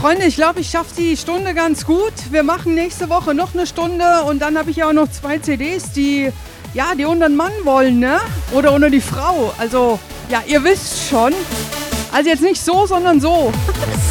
Freunde, ich glaube, ich schaffe die Stunde ganz gut. Wir machen nächste Woche noch eine Stunde und dann habe ich ja auch noch 2 CDs, die unter den Mann wollen, ne? Oder unter die Frau. Also, ja, ihr wisst schon. Also jetzt nicht so, sondern so.